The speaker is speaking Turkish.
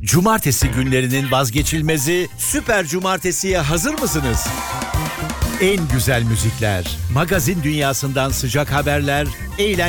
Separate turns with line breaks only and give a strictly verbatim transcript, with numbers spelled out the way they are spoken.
Cumartesi günlerinin vazgeçilmezi Süper Cumartesi'ye hazır mısınız? En güzel müzikler, magazin dünyasından sıcak haberler, eğlence